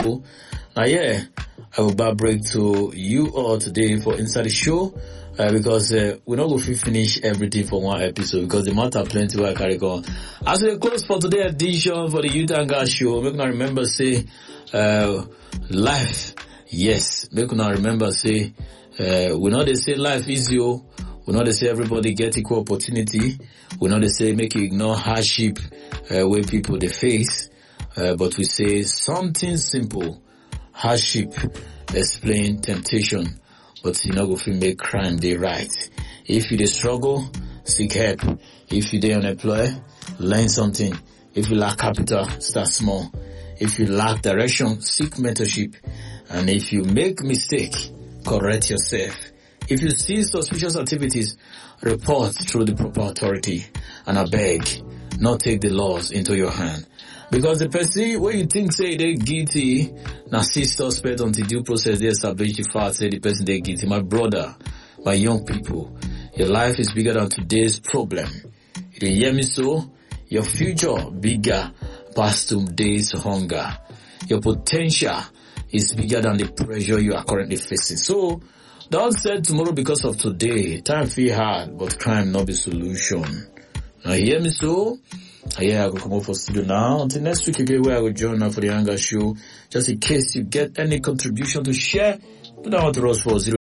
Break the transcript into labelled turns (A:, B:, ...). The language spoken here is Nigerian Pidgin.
A: Yeah, I will back break to you all today for Inside the Show. Because we're not going to finish everything for one episode because the matter plenty will carry on. As we close for today's edition for the Youth and Gas Show, make una remember say life. Yes, make una remember say we know they say life is you. We know they say everybody get equal opportunity. We know they say make you ignore hardship where people they face. But we say something simple. Hardship explain temptation. But you know, if you make crime, they right. If you struggle, seek help. If you dey unemployed, learn something. If you lack capital, start small. If you lack direction, seek mentorship. And if you make mistake, correct yourself. If you see suspicious activities, report through the proper authority. And I beg, not take the laws into your hand. Because the person, when you think say they guilty, now see suspect until due process they establish the fact say the person they guilty. My brother, my young people, your life is bigger than today's problem. You hear me so? Your future bigger past today's hunger. Your potential is bigger than the pressure you are currently facing. So, don't say tomorrow because of today. Time feel hard, but crime not be solution. Now hear me so? Yeah, I will come up for studio now. Until next week again, where I will join now for the Youth Show. Just in case you get any contribution to share, put down to us for 0.